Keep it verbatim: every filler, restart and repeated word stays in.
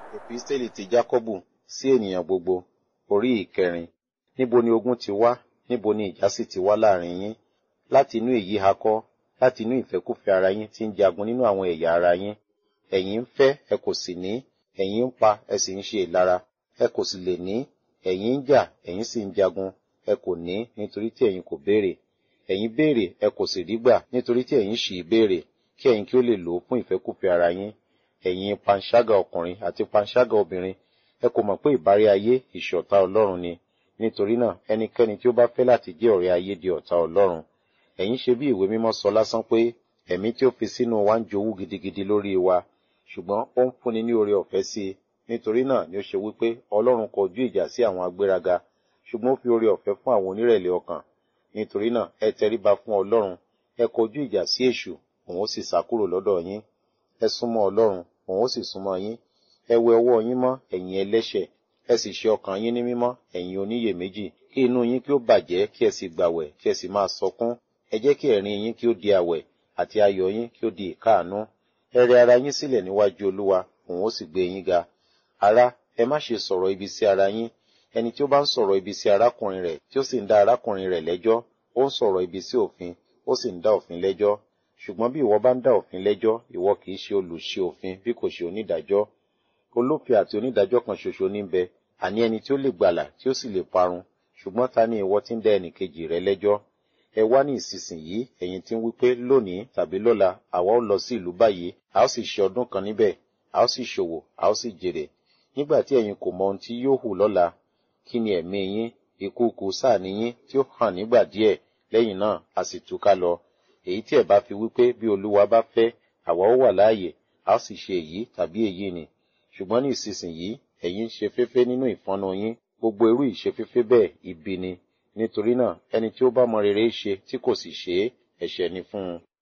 Episteli ti Jákọ́bù sí ènìyàn gbogbo, orí ìkẹrin. Níbo ni ogun ti wá? Níbo ni ìjà sì ti wá láàrin yín? Láti inú èyí ha kọ́, láti inú ìfẹ́kúfẹ̀ẹ́ ara yín tí ń jagun nínú àwọn ẹ̀yà ara yín. Ẹ̀yin ń fẹ́, ẹ kò sì ní, ẹ̀yin ń pa, ẹ sì ń ṣe ìlara, ẹ kò sì lè ní, ẹ̀yin ń jà, ẹ̀yin sì ń jagun, ẹ kò ní nítorí tí ẹ̀yin kò béèrè. Ẹ̀yin béèrè, ẹ kò sì rí gbà nítorí tí ẹ̀yin ṣì í béèrè, kí ẹ̀yin kí ó lè lò ó fún ìfẹ́kúfẹ̀ẹ́ ara yín. Ẹ̀yin panṣágà ọkùnrin àti panṣágà obìnrin, ẹ kò mọ̀ pé ìbárí ayé ìṣọ̀tá Ọlọ́run ni. Nítorí náà, ẹnikẹ́ni tí ó bá fẹ́ láti jẹ́ ọ̀rẹ́ ayé di ọ̀tá Ọlọ́run. Ẹ̀yin ṣe bí ìwé mímọ́ sọ lásán pé ẹ̀mí tí ó fi sínú wa ń jowú gidigidi lórí wa, ṣùgbọ́n ó ń fúnni ní oore ọ̀fẹ́ sí i. Nítorí náà ni ó ṣe wípé Ọlọ́run kọjú ìjà sí àwọn agbéraga, ṣùgbọ́n ó fi oore ọ̀fẹ́ fún àwọn onírẹ̀lẹ̀ ọkàn. Nítorí náà, ẹ tẹríba fún Ọlọ́run, ẹ kọjú ìjà sí èṣù, òun ó sì sá kúrò lọ́dọ̀ yín. Ẹ súnmọ́ Ọlọ́run, òun ó sì súnmọ́ yín. Ẹ wẹ ọwọ́ yín mọ́, ẹ̀yin ẹlẹ́ṣẹ̀, ẹ sì ṣe ọkàn yín ní mímọ́, ẹ̀yin oníyèméjì. Kí inú yín kí ó bàjẹ́, kí ẹ sì gbàwẹ̀, kí ẹ sì máa sọkún. Ẹ jẹ́ kí ẹ̀rín yín kí ó di àwẹ̀, àti ayọ̀ yín kí ó di ìkáàánú. Ẹ rẹ ara yín sílẹ̀ níwájú Olúwa, òun ó sì gbé yín ga. Ará, ẹ má ṣe sọ̀rọ̀ ibi sí ara yín. Ẹni tí ó bá ń sọ̀rọ̀ ibi sí arákùnrin rẹ̀, tí ó sì ń dá arákùnrin rẹ̀ lẹ́jọ́, ó ń sọ̀rọ̀ ibi sí òfin, ó sì ń dá òfin lẹ́jọ́. Ṣùgbọ́n bí ìwọ bá ń dá òfin lẹ́jọ́, ìwọ kì í ṣe olùṣe òfin bí kò ṣe onídàájọ́. Olófin àti onídàájọ́ kan ṣoṣo ní ń bẹ, àní ẹni tí ó lè gbàlà tí ó sì lè parun. Ṣùgbọ́n ta ni ìwọ tí ń dá ẹnìkejì rẹ lẹ́jọ́? Ẹ wá ní ìsinsìnyí, ẹ̀yin tí ń wí pé lónìí tàbí lọ́la àwa ó lọ sí ìlú báyìí, a ó sì ṣe ọdún kan níbẹ̀, a ó sì ṣòwò, a ó sì jèrè. Nígbà tí ẹ̀yin kò mọ ohun tí yóò hù lọ́la, kí ni ẹ̀mí yín? Ìkùùkuu sáà ni yín tí ó hàn nígbà díẹ̀, lẹ́yìn náà a sì túká lọ. Èyí tí ẹ bá fi wí pé bí Olúwa bá fẹ́, àwa ó wà láàyè, a ó sì ṣe èyí tàbí èyí ni. Ṣùgbọ́n ní ìsinsìnyí, ẹ̀yin ń ṣe féfé nínú ìfọ́nú yín, gbogbo irú ìṣeféfé bẹ́ẹ̀ ibi ni. Nítorí náà, ẹni tí ó bá mọ rere ṣe tí kò sì ṣe é, ẹ̀ṣẹ̀ ni fún un.